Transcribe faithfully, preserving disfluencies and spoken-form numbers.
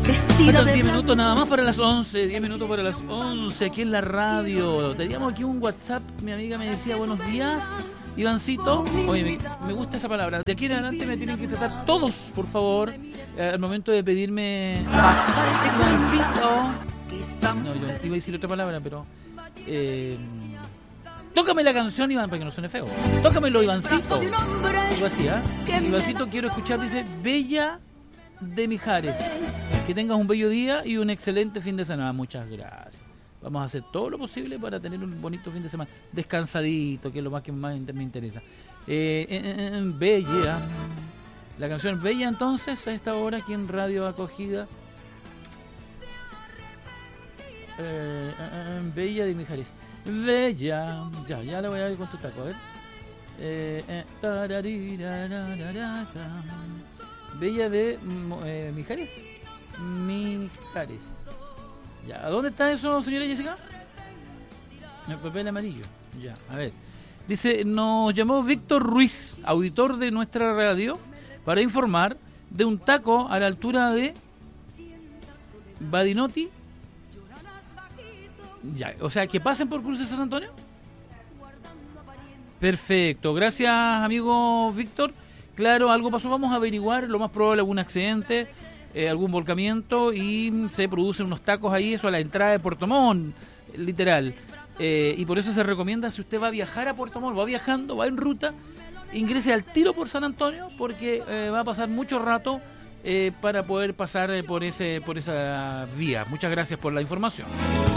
Faltan diez minutos nada más para las once, diez minutos para las once aquí en la radio. Teníamos aquí un WhatsApp, mi amiga me decía buenos días, Ivancito. Oye, me, me gusta esa palabra. De aquí en adelante me tienen que tratar todos, por favor, eh, al momento de pedirme Ivancito. No, yo iba a decir otra palabra, pero... Eh, tócame la canción, Iván, para que no suene feo. Tócamelo, Ivancito. Algo así, ¿ah? ¿eh? Ivancito, quiero escuchar, dice, Bella de Mijares. Que tengas un bello día y un excelente fin de semana. Muchas gracias. Vamos a hacer todo lo posible para tener un bonito fin de semana. Descansadito, que es lo más que más me interesa. Eh, eh, eh, Bella. La canción Bella, entonces, a esta hora aquí en Radio Acogida. Eh, eh, Bella de Mijares. Bella. Ya, ya la voy a ver con tu taco, a ver. Eh, eh, Bella de eh, Mijares. Mijares. Ya, ¿dónde está eso, señora Jessica? El papel amarillo. Ya, a ver. Dice, nos llamó Víctor Ruiz, auditor de nuestra radio, para informar de un taco a la altura de Badinotti. Ya, o sea, que pasen por Cruz de San Antonio. Perfecto, gracias, amigo Víctor. Claro, algo pasó, vamos a averiguar, lo más probable algún accidente, eh, algún volcamiento y se producen unos tacos ahí, eso a la entrada de Puerto Montt, literal. Eh, y por eso se recomienda, si usted va a viajar a Puerto Montt, va viajando, va en ruta, ingrese al tiro por San Antonio, porque eh, va a pasar mucho rato eh, para poder pasar por ese por esa vía. Muchas gracias por la información.